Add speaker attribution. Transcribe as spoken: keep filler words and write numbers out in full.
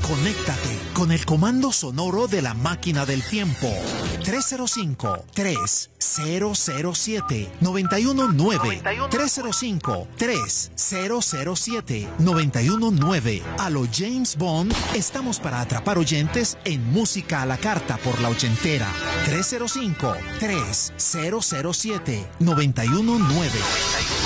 Speaker 1: Conéctate con el comando sonoro de la máquina del tiempo. tres cero cinco, tres cero cero siete, nueve uno nueve. tres cero cinco, tres cero cero siete, nueve uno nueve. A lo James Bond, estamos para atrapar oyentes en música a la carta por la ochentera. tres cero cinco, tres cero cero siete, nueve uno nueve.